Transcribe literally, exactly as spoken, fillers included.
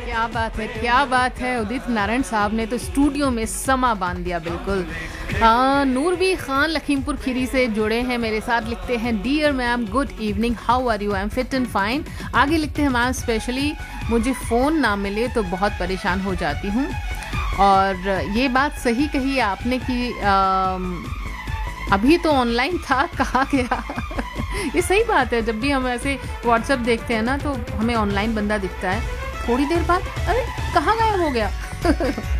क्या बात है, क्या बात है। उदित नारायण साहब ने तो स्टूडियो में समा बांध दिया बिल्कुल। आ, नूरबी खान लखीमपुर खीरी से जुड़े हैं मेरे साथ, लिखते हैं dear ma'am good evening, how are you, I am fit and fine. आगे लिखते हैं मैम स्पेशली मुझे फ़ोन ना मिले तो बहुत परेशान हो जाती हूँ। और ये बात सही कही आपने कि आ, अभी तो ऑनलाइन था, कहाँ गया। ये सही बात है, जब भी हम ऐसे व्हाट्सएप देखते हैं ना तो हमें ऑनलाइन बंदा दिखता है, थोड़ी देर बाद अरे कहाँ गायब हो गया।